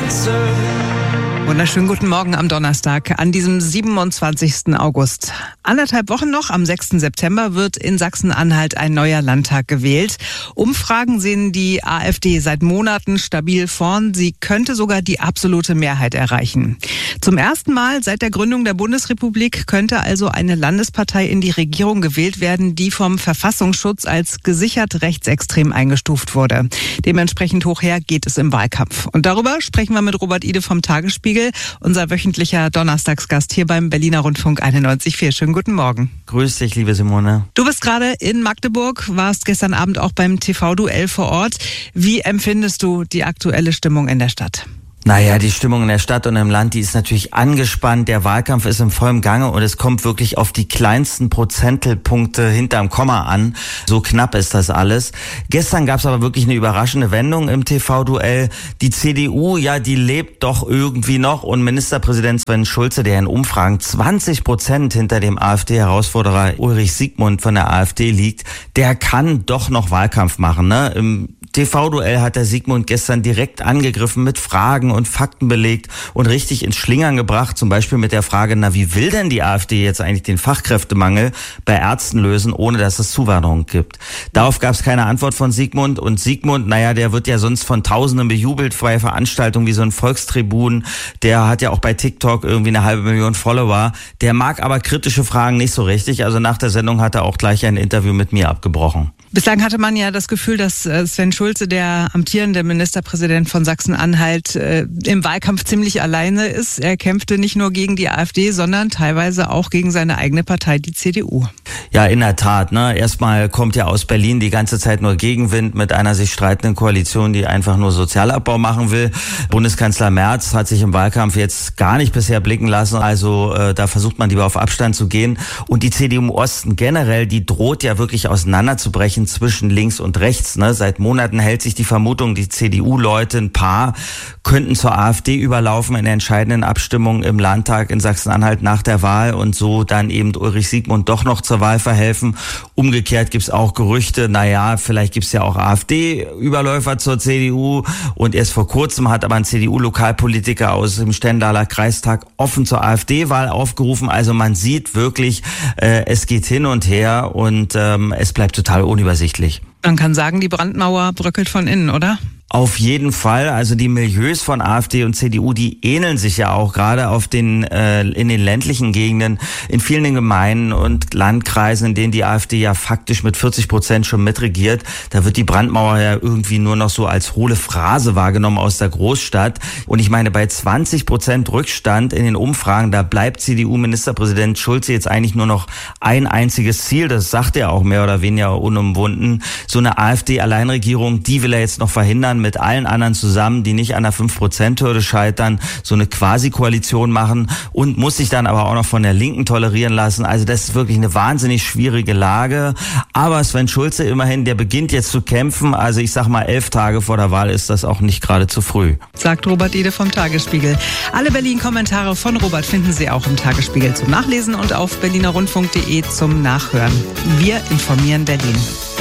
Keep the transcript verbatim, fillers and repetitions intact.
answer. Wunderschönen guten Morgen am Donnerstag, an diesem siebenundzwanzigsten August. Anderthalb Wochen noch, am sechsten September, wird in Sachsen-Anhalt ein neuer Landtag gewählt. Umfragen sehen die AfD seit Monaten stabil vorn. Sie könnte sogar die absolute Mehrheit erreichen. Zum ersten Mal seit der Gründung der Bundesrepublik könnte also eine Landespartei in die Regierung gewählt werden, die vom Verfassungsschutz als gesichert rechtsextrem eingestuft wurde. Dementsprechend hoch her geht es im Wahlkampf. Und darüber sprechen wir mit Robert Ide vom Tagesspiegel, unser wöchentlicher Donnerstagsgast hier beim Berliner Rundfunk einundneunzig Komma vier. Schönen guten Morgen. Grüß dich, liebe Simone. Du bist gerade in Magdeburg, warst gestern Abend auch beim T V-Duell vor Ort. Wie empfindest du die aktuelle Stimmung in der Stadt? Naja, die Stimmung in der Stadt und im Land, die ist natürlich angespannt. Der Wahlkampf ist im vollen Gange und es kommt wirklich auf die kleinsten Prozentpunkte hinterm Komma an. So knapp ist das alles. Gestern gab es aber wirklich eine überraschende Wendung im T V-Duell. Die C D U, ja, die lebt doch irgendwie noch und Ministerpräsident Sven Schulze, der in Umfragen zwanzig Prozent hinter dem AfD-Herausforderer Ulrich Siegmund von der AfD liegt, der kann doch noch Wahlkampf machen, ne? Im T V-Duell hat der Siegmund gestern direkt angegriffen, mit Fragen und Fakten belegt und richtig ins Schlingern gebracht, zum Beispiel mit der Frage, na, wie will denn die AfD jetzt eigentlich den Fachkräftemangel bei Ärzten lösen, ohne dass es Zuwanderung gibt? Darauf gab es keine Antwort von Siegmund und Siegmund, naja, der wird ja sonst von Tausenden bejubelt bei Veranstaltungen wie so ein Volkstribun, der hat ja auch bei TikTok irgendwie eine halbe Million Follower, der mag aber kritische Fragen nicht so richtig, also nach der Sendung hat er auch gleich ein Interview mit mir abgebrochen. Bislang hatte man ja das Gefühl, dass Sven Schulze, der amtierende Ministerpräsident von Sachsen-Anhalt, äh, im Wahlkampf ziemlich alleine ist. Er kämpfte nicht nur gegen die AfD, sondern teilweise auch gegen seine eigene Partei, die C D U. Ja, in der Tat. Ne? Erstmal kommt ja aus Berlin die ganze Zeit nur Gegenwind mit einer sich streitenden Koalition, die einfach nur Sozialabbau machen will. Bundeskanzler Merz hat sich im Wahlkampf jetzt gar nicht bisher blicken lassen. Also äh, da versucht man lieber auf Abstand zu gehen. Und die C D U im Osten generell, die droht ja wirklich auseinanderzubrechen zwischen links und rechts. Ne? Seit Monaten hält sich die Vermutung, die C D U-Leute, ein paar, könnten zur AfD überlaufen in der entscheidenden Abstimmung im Landtag in Sachsen-Anhalt nach der Wahl und so dann eben Ulrich Siegmund doch noch zur Wahl verhelfen. Umgekehrt gibt's auch Gerüchte, naja, vielleicht gibt's ja auch AfD-Überläufer zur C D U und erst vor kurzem hat aber ein C D U-Lokalpolitiker aus dem Stendaler Kreistag offen zur AfD-Wahl aufgerufen. Also man sieht wirklich, äh, es geht hin und her und ähm, es bleibt total unübersichtlich. Man kann sagen, die Brandmauer bröckelt von innen, oder? Auf jeden Fall, also die Milieus von AfD und C D U, die ähneln sich ja auch gerade auf den äh, in den ländlichen Gegenden, in vielen Gemeinden und Landkreisen, in denen die AfD ja faktisch mit vierzig Prozent schon mitregiert. Da wird die Brandmauer ja irgendwie nur noch so als hohle Phrase wahrgenommen aus der Großstadt. Und ich meine, bei zwanzig Prozent Rückstand in den Umfragen, da bleibt C D U-Ministerpräsident Schulze jetzt eigentlich nur noch ein einziges Ziel. Das sagt er auch mehr oder weniger unumwunden. So eine AfD-Alleinregierung, die will er jetzt noch verhindern, mit allen anderen zusammen, die nicht an der fünf Prozent Hürde scheitern, so eine Quasi-Koalition machen und muss sich dann aber auch noch von der Linken tolerieren lassen. Also das ist wirklich eine wahnsinnig schwierige Lage. Aber Sven Schulze immerhin, der beginnt jetzt zu kämpfen. Also ich sag mal, elf Tage vor der Wahl ist das auch nicht gerade zu früh. Sagt Robert Ide vom Tagesspiegel. Alle Berlin-Kommentare von Robert finden Sie auch im Tagesspiegel zum Nachlesen und auf berliner rundfunk punkt de zum Nachhören. Wir informieren Berlin.